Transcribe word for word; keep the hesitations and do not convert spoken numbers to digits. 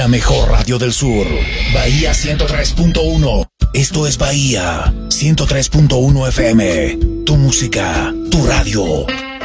La mejor radio del sur. Bahía ciento tres punto uno. Esto es Bahía ciento tres punto uno F M. Tu música, tu radio.